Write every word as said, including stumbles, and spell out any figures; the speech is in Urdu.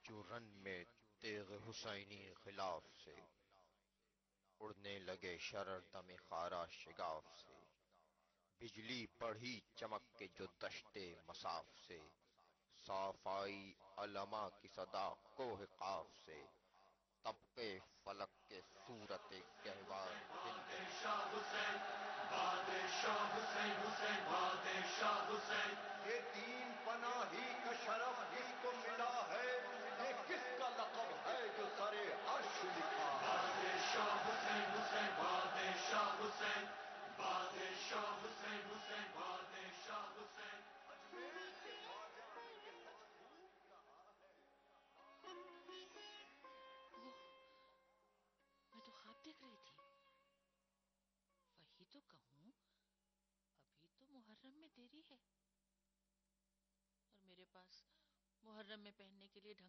جو رن میں تیغ حسینی خلاف سے اڑنے لگے شرر دم خارا شگاف سے، بجلی پڑھی چمک کے جو دشتے مصاف سے، صاف آئی علما کی صدا کوہ قاف سے، طبقے فلک کے صورت گہوار ہند بادشاہ حسین، بادشاہ حسین، حسین بادشاہ حسین، یہ دین پناہی کا شرف جس کو ملا ہے، یہ کس کا لقب ہے جو سرے عرش لکھا ہے؟ بادشاہ حسین، حسین بادشاہ حسین، بادشاہ حسین، حسین بادشاہ حسین۔ میں تو خواب دیکھ رہی تھی۔ وہی تو کہوں، ابھی تو محرم میں دیری ہے اور میرے پاس محرم میں پہننے کے لیے ڈھنگ